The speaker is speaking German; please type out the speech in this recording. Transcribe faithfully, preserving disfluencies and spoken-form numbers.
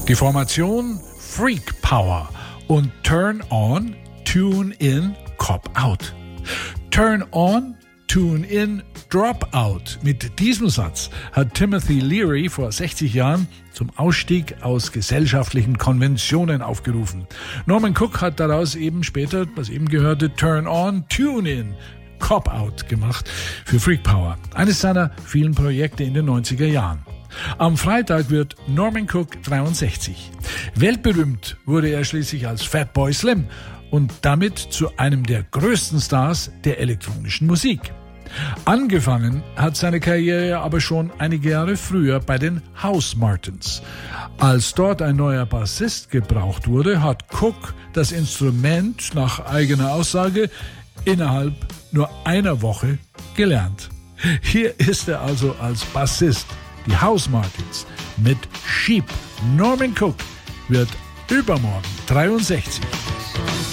Die Formation Freak Power und Turn On, Tune In, Cop Out. Turn On, Tune In, Drop Out. Mit diesem Satz hat Timothy Leary vor sechzig Jahren zum Ausstieg aus gesellschaftlichen Konventionen aufgerufen. Norman Cook hat daraus eben später, was eben gehörte, Turn On, Tune In, Cop Out gemacht für Freak Power. Eines seiner vielen Projekte in den neunziger Jahren. Am Freitag wird Norman Cook dreiundsechzig. Weltberühmt wurde er schließlich als Fatboy Slim und damit zu einem der größten Stars der elektronischen Musik. Angefangen hat seine Karriere aber schon einige Jahre früher bei den Housemartins. Als dort ein neuer Bassist gebraucht wurde, hat Cook das Instrument nach eigener Aussage innerhalb nur einer Woche gelernt. Hier ist er also als Bassist. Die Housemartins mit Sheep. Norman Cook wird übermorgen dreiundsechzig.